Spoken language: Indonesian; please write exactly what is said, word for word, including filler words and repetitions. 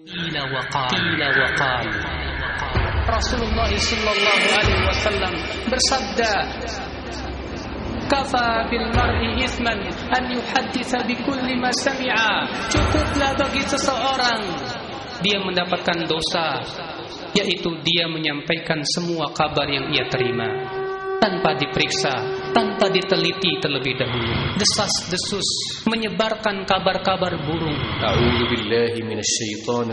Qila wa qal. Rasulullah sallallahu alaihi wasallam bersabda, "Kafa bil mar'i itsman an yuhadditsa bi kulli ma sami'a." Cukuplah bagi seseorang dia mendapatkan dosa, yaitu dia menyampaikan semua kabar yang ia terima tanpa diperiksa, tanpa diteliti terlebih dahulu. Desas-desus menyebarkan kabar-kabar burung. A'udzu billahi minasyaitonir